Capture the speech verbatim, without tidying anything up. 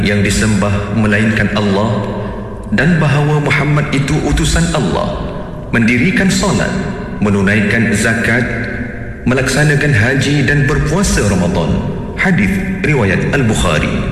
yang disembah melainkan Allah dan bahawa Muhammad itu utusan Allah, mendirikan solat, menunaikan zakat, melaksanakan haji dan berpuasa Ramadan. Hadis riwayat Al-Bukhari.